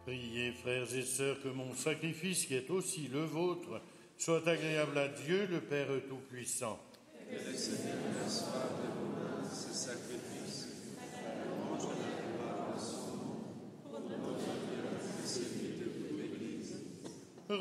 Priez, frères et sœurs, que mon sacrifice, qui est aussi le vôtre, soit agréable à Dieu, le Père Tout-Puissant. Que le Seigneur reçoive